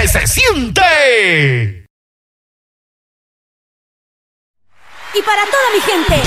que se siente. Y para toda mi gente